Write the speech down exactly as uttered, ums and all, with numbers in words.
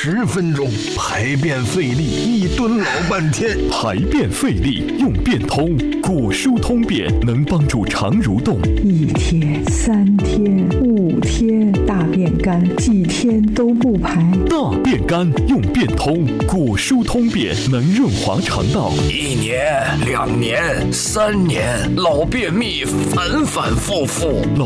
十分钟，排便费力，一蹲老半天。 排便费力用便通，果舒通便能帮助肠蠕动。 一天、三天、五天，大便干，几天都不排。 大便干用便通，果舒通便能润滑肠道。 一年、两年、三年，老便秘反反复复。